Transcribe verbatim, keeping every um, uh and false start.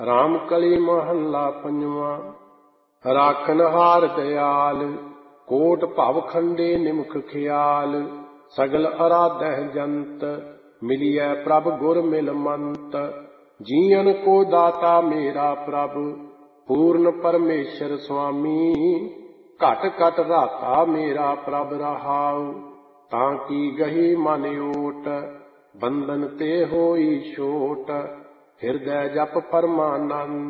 ਰਾਮ ਕਲੀ ਮਹੱਲਾ ਪੰਜਵਾਂ। ਰਾਖਨ ਹਾਰ ਦਇਆਲ, ਕੋਟ ਭਵ ਖੰਡੇ ਨਿਮਖ ਖਿਆਲ। ਸਗਲ ਅਰਾਧਹਿ ਜੰਤ, ਮਿਲਿਐ ਪ੍ਰਭ ਗੁਰ ਮਿਲ ਮੰਤ। ਜੀਅਨ ਕੋ ਦਾਤਾ ਮੇਰਾ ਪ੍ਰਭ, ਪੂਰਨ ਪਰਮੇਸ਼ਰ ਸੁਆਮੀ। ਘਟ ਘਟ ਰਾਤਾ ਮੇਰਾ ਪ੍ਰਭ ਰਹਾਉ, ਤਾਂ ਕੀ ਗਹੀ ਮਨ ਓਟ। ਬੰਧਨ ਤੇ ਹੋਈ ਛੋਟ, ਹਿਰਦੈ ਜਪ ਪਰਮਾਨੰਦ।